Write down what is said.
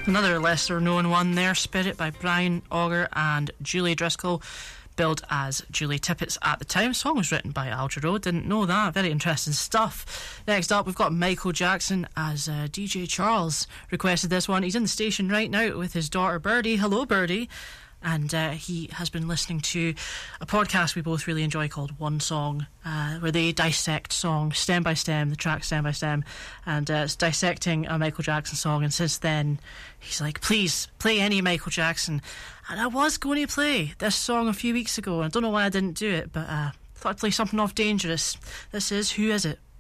Another lesser known one there, Spirit by Brian Auger and Julie Driscoll, billed as Julie Tippett at the time. The song was written by Al Jarreau, didn't know that. Very interesting stuff. Next up, we've got Michael Jackson, as DJ Charles requested this one. He's in the station right now with his daughter Birdie. Hello, Birdie. And he has been listening to a podcast we both really enjoy called One Song, where they dissect songs stem by stem, the track stem by stem, and it's dissecting a Michael Jackson song. And since then, he's like, please play any Michael Jackson. And I was going to play this song a few weeks ago, and I don't know why I didn't do it, but I thought I'd play something off Dangerous. This is Who Is It?